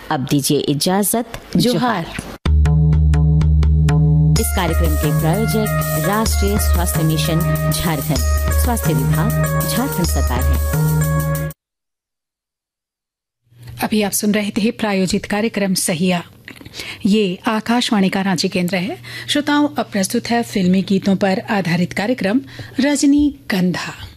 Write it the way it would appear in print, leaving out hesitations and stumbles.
अब दीजिए इजाजत, जोहार। इस कार्यक्रम के प्रायोजक राष्ट्रीय स्वास्थ्य मिशन झारखंड, स्वास्थ्य विभाग, झारखंड सरकार है। अभी आप सुन रहे थे प्रायोजित कार्यक्रम सहिया। ये आकाशवाणी का रांची केंद्र है। श्रोताओं, अब प्रस्तुत है फिल्मी गीतों पर आधारित कार्यक्रम रजनीगंधा।